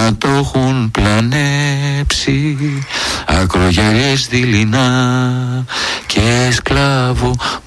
να το έχουν πλανέψει, ακρογιαλιές δειλινά και σκλάβο